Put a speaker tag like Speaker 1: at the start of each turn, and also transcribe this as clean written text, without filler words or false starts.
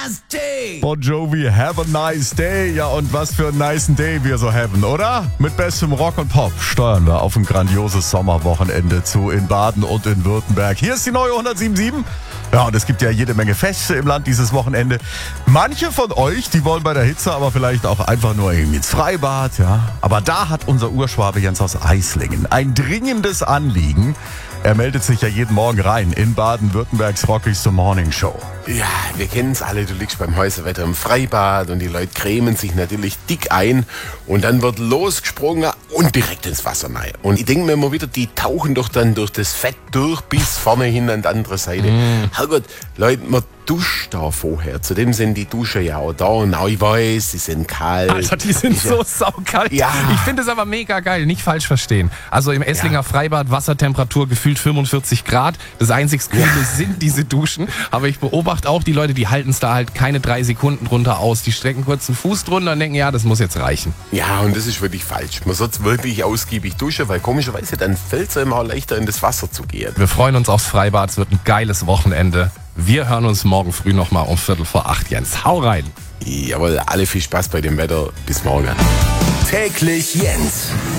Speaker 1: Bon Jovi, have a nice day. Ja, und was für einen nicen Day wir so haben, oder? Mit bestem Rock und Pop steuern wir auf ein grandioses Sommerwochenende zu in Baden und in Württemberg. Hier ist die neue 107.7. Ja, und es gibt ja jede Menge Feste im Land dieses Wochenende. Manche von euch, die wollen bei der Hitze aber vielleicht auch einfach nur irgendwie ins Freibad, ja. Aber da hat unser Urschwabe Jens aus Eislingen ein dringendes Anliegen. Er meldet sich ja jeden Morgen rein in Baden-Württembergs rockigste Morning Show.
Speaker 2: Ja, wir kennen es alle, du liegst beim Häuserwetter im Freibad und die Leute cremen sich natürlich dick ein und dann wird losgesprungen und direkt ins Wasser rein. Und ich denke mir immer wieder, die tauchen doch dann durch das Fett durch bis vorne hin an die andere Seite. Herrgott, Leute, man duscht da vorher. Zudem sind die Duschen ja auch da und auch ich weiß, die sind kalt.
Speaker 3: Alter, die sind so saukalt.
Speaker 2: Ja.
Speaker 3: Ich finde es aber mega geil, nicht falsch verstehen. Also im Esslinger Freibad, Wassertemperatur gefühlt 45 Grad. Das einzig Kühle sind diese Duschen. Aber ich beobachte auch die Leute, die halten es da halt keine 3 Sekunden drunter aus. Die strecken kurz den Fuß drunter und denken, ja, das muss jetzt reichen.
Speaker 2: Ja, und das ist wirklich falsch. Man sollte wirklich ausgiebig duschen, weil komischerweise dann fällt es einem auch leichter in das Wasser zu gehen.
Speaker 3: Wir freuen uns aufs Freibad, es wird ein geiles Wochenende. Wir hören uns morgen früh nochmal um 7:45, Jens. Hau rein!
Speaker 2: Jawohl, alle viel Spaß bei dem Wetter. Bis morgen.
Speaker 4: Täglich Jens.